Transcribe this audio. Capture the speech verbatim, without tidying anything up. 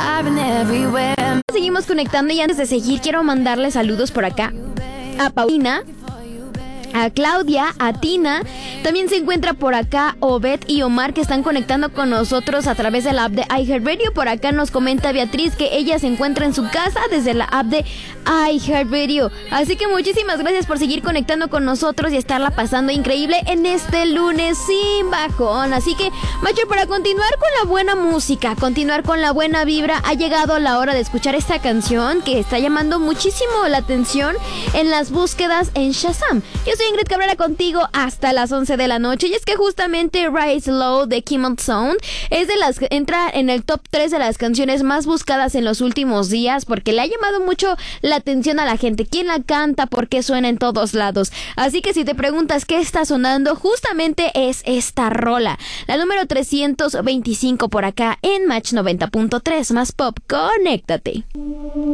Seguimos conectando y antes de seguir quiero mandarle saludos por acá a Paulina, a Claudia, a Tina. También se encuentra por acá Obed y Omar, que están conectando con nosotros a través de la app de iHeartRadio. Por acá nos comenta Beatriz que ella se encuentra en su casa desde la app de iHeartRadio. Así que muchísimas gracias por seguir conectando con nosotros y estarla pasando increíble en este lunes sin bajón. Así que, macho, para continuar con la buena música, continuar con la buena vibra, ha llegado la hora de escuchar esta canción que está llamando muchísimo la atención en las búsquedas en Shazam. Yo soy Ingrid Cabrera contigo hasta las once de la noche, y es que justamente Rise Low de Kim Sound es de las entra en el top tres de las canciones más buscadas en los últimos días porque le ha llamado mucho la atención a la gente. ¿Quién la canta? ¿Por qué suena en todos lados? Así que si te preguntas qué está sonando, justamente es esta rola, la número trescientos veinticinco por acá en Match noventa punto tres más pop. Conéctate.